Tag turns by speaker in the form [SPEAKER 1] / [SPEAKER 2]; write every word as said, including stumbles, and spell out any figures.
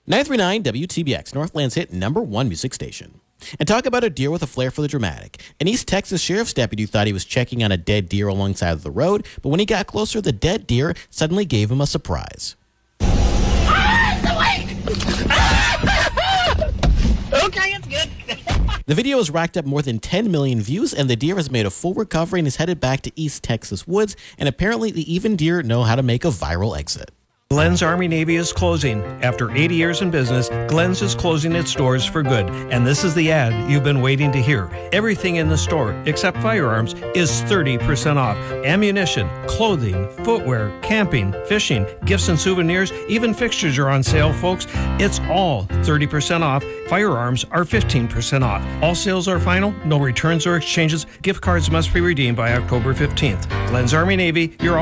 [SPEAKER 1] nine three nine W T B X, Northland's hit number one music station. And talk about a deer with a flair for the dramatic. An East Texas sheriff's deputy thought he was checking on a dead deer alongside of the road, but when he got closer, the dead deer suddenly gave him a surprise.
[SPEAKER 2] Ah, okay, it's good.
[SPEAKER 1] The video has racked up more than ten million views, and the deer has made a full recovery and is headed back to East Texas woods, and apparently the even deer know how to make a viral exit.
[SPEAKER 3] Glenn's Army Navy is closing. After eighty years in business, Glenn's is closing its doors for good. And this is the ad you've been waiting to hear. Everything in the store, except firearms, is thirty percent off. Ammunition, clothing, footwear, camping, fishing, gifts and souvenirs, even fixtures are on sale, folks. It's all thirty percent off. Firearms are fifteen percent off. All sales are final, no returns or exchanges. Gift cards must be redeemed by October fifteenth. Glenn's Army Navy, your